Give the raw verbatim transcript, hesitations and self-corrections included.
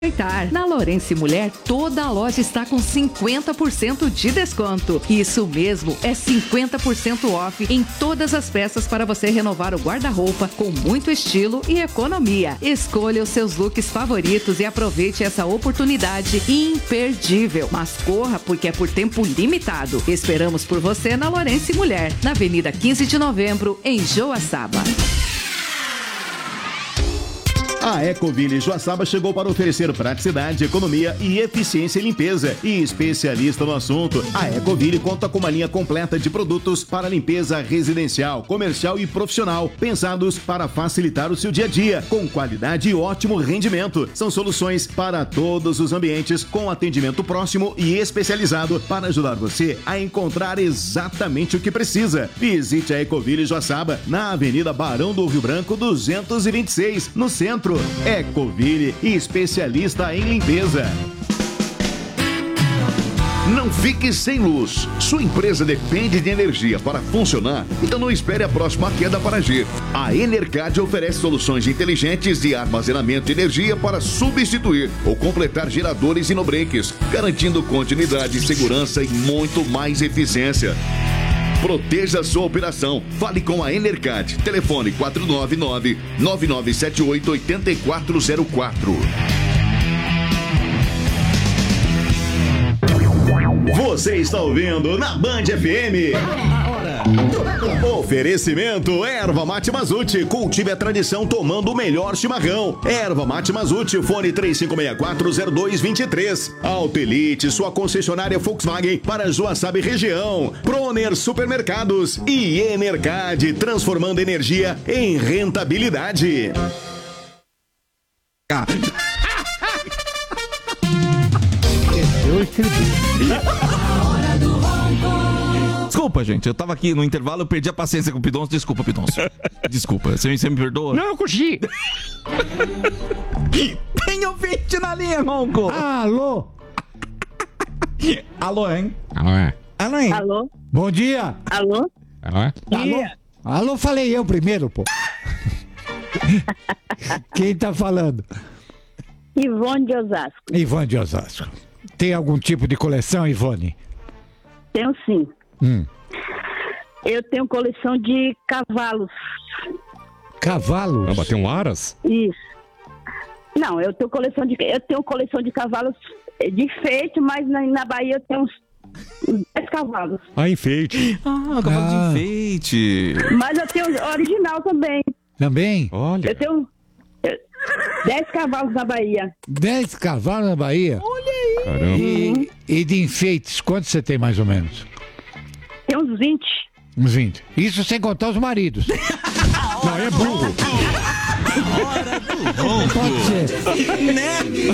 Na Lourenço Mulher, toda a loja está com cinquenta por cento de desconto. Isso mesmo, é cinquenta por cento off em todas as peças para você renovar o guarda-roupa com muito estilo e economia. Escolha os seus looks favoritos e aproveite essa oportunidade imperdível. Mas corra, porque é por tempo limitado. Esperamos por você na Lourenço Mulher, na Avenida quinze de Novembro, em Joaçaba. A Ecoville Joaçaba chegou para oferecer praticidade, economia e eficiência em limpeza. E especialista no assunto, a Ecoville conta com uma linha completa de produtos para limpeza residencial, comercial e profissional, pensados para facilitar o seu dia a dia, com qualidade e ótimo rendimento. São soluções para todos os ambientes, com atendimento próximo e especializado para ajudar você a encontrar exatamente o que precisa. Visite a Ecoville Joaçaba na Avenida Barão do Rio Branco duzentos e vinte e seis, no centro. Ecoville, especialista em limpeza. Não fique sem luz. Sua empresa depende de energia para funcionar, então não espere a próxima queda para agir. A Enercad oferece soluções inteligentes de armazenamento de energia para substituir ou completar geradores e no-breaks, garantindo continuidade, segurança e muito mais eficiência. Proteja sua operação. Fale com a Enercad. Telefone quatro nove nove, nove nove sete oito, oito quatro zero quatro. Você está ouvindo na Band F M. Oferecimento Erva Mate Mazute. Cultive a tradição tomando o melhor chimarrão. Erva Mate Mazute, fone três cinco seis quatro zero dois dois três. Autoelite, sua concessionária Volkswagen para Joaçaba e região. Proner Supermercados e Enercad, transformando energia em rentabilidade. Eu escrevi. Desculpa, gente, eu tava aqui no intervalo, eu perdi a paciência com o Pidoncio. Desculpa, Pidoncio. Desculpa, você, você me perdoa? Não, eu curti. Tem ouvinte na linha, Ronco. Alô? Alô, hein? Alô, é? Alô, hein? Alô? Bom dia. Alô? Alô, é? Alô? Alô, falei eu primeiro, pô. Quem tá falando? Ivone de Osasco. Ivone de Osasco. Tem algum tipo de coleção, Ivone? Tenho sim. Hum. Eu tenho coleção de cavalos. Cavalos? Ah, bateu um aras? Isso. Não, eu tenho coleção de eu tenho coleção de cavalos de enfeite, mas na, na Bahia eu tenho uns dez cavalos. Ah, enfeite. Ah, cavalo Ah. de enfeite. Mas eu tenho original também. Também? Olha. Eu tenho eu- dez cavalos na Bahia. Dez cavalos na Bahia? Caramba. E, e de enfeites, quantos você tem mais ou menos? Tem uns vinte. Uns vinte. Isso sem contar os maridos. Não, é burro. Hora do ronco. Pode ser. Né?